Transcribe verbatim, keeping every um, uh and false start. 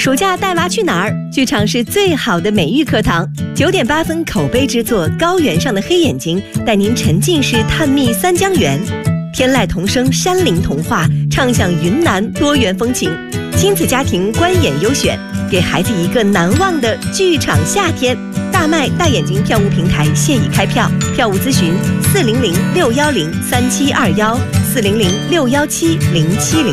暑假带娃去哪儿？剧场是最好的美育课堂。九点八分口碑之作《高原上的黑眼睛》，带您沉浸式探秘三江源。天籁童声山林童话，畅享云南多元风情。亲子家庭观演优选，给孩子一个难忘的剧场夏天。大麦大眼睛票务平台现已开票，票务咨询四零零六幺零三七二幺，四零零六幺七零七零。